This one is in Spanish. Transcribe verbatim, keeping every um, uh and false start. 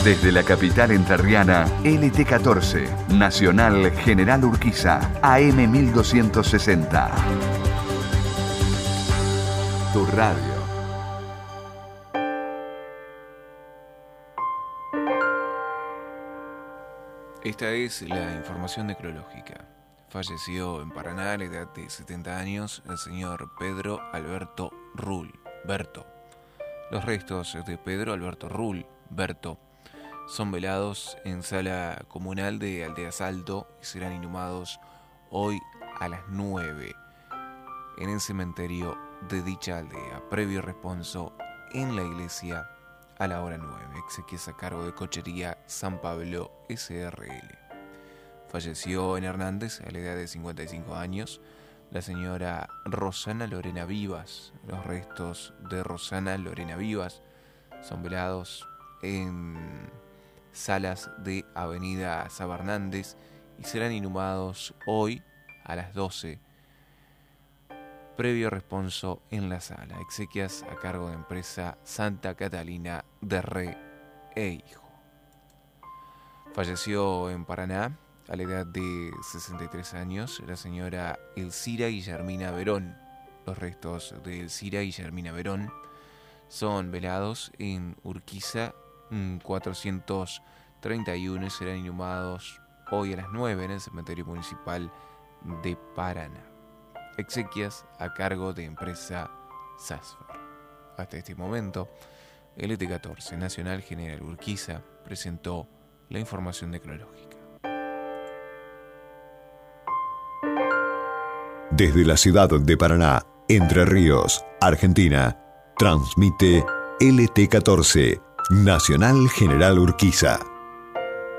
Desde la capital entrerriana, L T catorce, Nacional General Urquiza, A M mil doscientos sesenta. Tu radio. Esta es la información necrológica. Falleció en Paraná a la edad de setenta años el señor Pedro Alberto Rull, Berto. Los restos de Pedro Alberto Rull, Berto, son velados en sala comunal de Aldea Salto y serán inhumados hoy a las nueve en el cementerio de dicha aldea, previo responso en la iglesia a la hora nueve. Exequias a cargo de Cochería San Pablo S R L. Falleció en Hernández a la edad de cincuenta y cinco años la señora Rosana Lorena Vivas. Los restos de Rosana Lorena Vivas son velados en salas de Avenida Sabarnández y serán inhumados hoy a las doce, previo responso en la sala. Exequias a cargo de empresa Santa Catalina de Re e Hijo. Falleció en Paraná a la edad de sesenta y tres años la señora Elcira Guillermina Verón. Los restos de Elcira Guillermina Verón son velados en Urquiza cuatrocientos treinta y uno y serán inhumados hoy a las nueve en el cementerio municipal de Paraná. Exequias a cargo de empresa Sasfer. Hasta este momento, L T catorce, Nacional General Urquiza, presentó la información necrológica. Desde la ciudad de Paraná, Entre Ríos, Argentina, transmite L T catorce, Nacional General Urquiza.